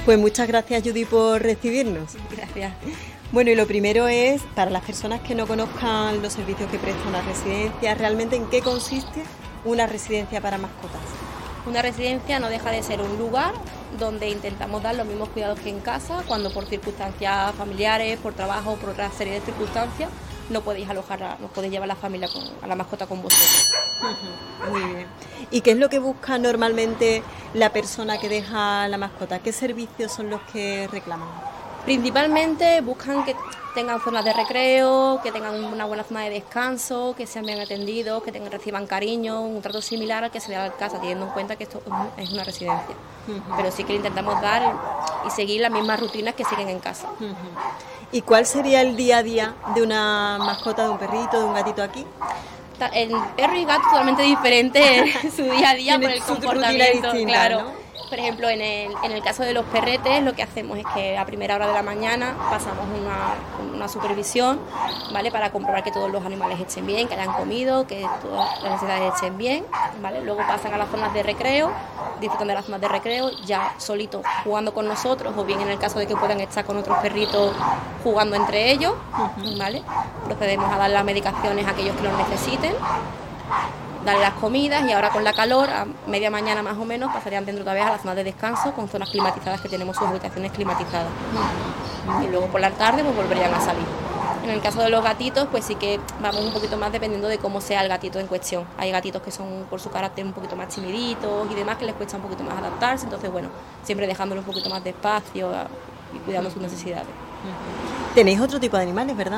Pues muchas gracias, Judy, por recibirnos. Gracias. Bueno, y lo primero es, para las personas que no conozcan los servicios que presta una residencia, realmente ¿en qué consiste una residencia para mascotas? Una residencia no deja de ser un lugar donde intentamos dar los mismos cuidados que en casa, cuando por circunstancias familiares, por trabajo, por otra serie de circunstancias, no podéis alojarla, no podéis llevar a la mascota con vosotros. Muy bien. ¿Y qué es lo que busca normalmente la persona que deja la mascota? ¿Qué servicios son los que reclaman? Principalmente buscan que tengan zonas de recreo, que tengan una buena zona de descanso, que sean bien atendidos, que reciban cariño, un trato similar al que se da en casa, teniendo en cuenta que esto es una residencia. Pero sí que le intentamos dar y seguir las mismas rutinas que siguen en casa. ¿Y cuál sería el día a día de una mascota, de un perrito, de un gatito aquí? El perro y gato totalmente diferente su día a día por el comportamiento, distinta, claro. ¿no? Por ejemplo, en el caso de los perretes, lo que hacemos es que a primera hora de la mañana pasamos una supervisión, ¿vale? Para comprobar que todos los animales estén bien, que hayan comido, que todas las necesidades estén bien, ¿vale? Luego pasan a las zonas de recreo, disfrutan de las zonas de recreo, ya solitos jugando con nosotros, o bien en el caso de que puedan estar con otros perritos jugando entre ellos, ¿vale? Procedemos a dar las medicaciones a aquellos que lo necesiten, darle las comidas, y ahora con la calor, a media mañana más o menos, pasarían dentro otra vez a las zonas de descanso con zonas climatizadas, que tenemos sus habitaciones climatizadas. Y luego por la tarde pues volverían a salir. En el caso de los gatitos, pues sí que vamos un poquito más dependiendo de cómo sea el gatito en cuestión. Hay gatitos que son por su carácter un poquito más timiditos y demás, que les cuesta un poquito más adaptarse, entonces bueno, siempre dejándolos un poquito más de espacio y cuidando sus necesidades. Tenéis otro tipo de animales, ¿verdad?